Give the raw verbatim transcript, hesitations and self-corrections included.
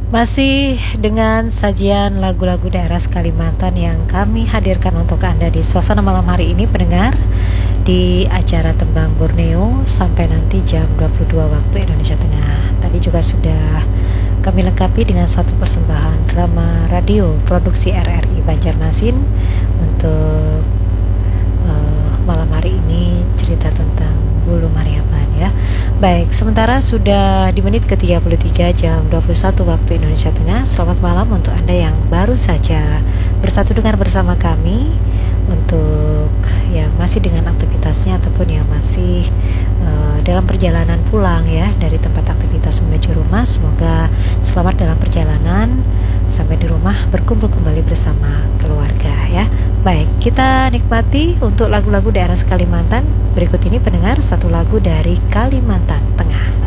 Masih dengan sajian lagu-lagu daerah Kalimantan yang kami hadirkan untuk Anda di suasana malam hari ini, pendengar, di acara Tembang Borneo sampai nanti jam dua puluh dua waktu Indonesia Tengah. Tadi juga sudah kami lengkapi dengan satu persembahan drama radio produksi R R I Banjarmasin untuk uh, malam hari ini, cerita tentang Bulu Mariaban ya. Baik, sementara sudah di menit ke tiga puluh tiga jam dua puluh satu waktu Indonesia Tengah. Selamat malam untuk Anda yang baru saja bersatu dengan bersama kami untuk ya masih dengan aktivitasnya ataupun yang masih uh, dalam perjalanan pulang ya dari tempat aktivitas menuju rumah. Semoga selamat dalam perjalanan sampai di rumah berkumpul kembali bersama keluarga ya. Baik, kita nikmati untuk lagu-lagu daerah Kalimantan. Berikut ini pendengar satu lagu dari Kalimantan Tengah.